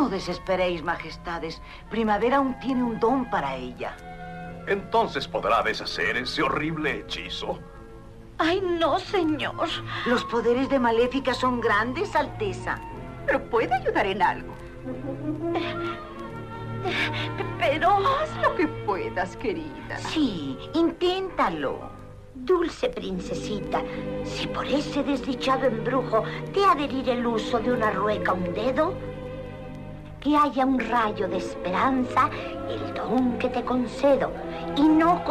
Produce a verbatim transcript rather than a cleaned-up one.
No desesperéis, majestades. Primavera aún tiene un don para ella. ¿Entonces podrá deshacer ese horrible hechizo? ¡Ay, no, señor! Los poderes de Maléfica son grandes, Alteza. ¿Pero puede ayudar en algo? Pero... Haz lo que puedas, querida. Sí, inténtalo. Dulce princesita, si por ese desdichado embrujo te ha de herir el uso de una rueca un dedo, que haya un rayo de esperanza, el don que te concedo, y no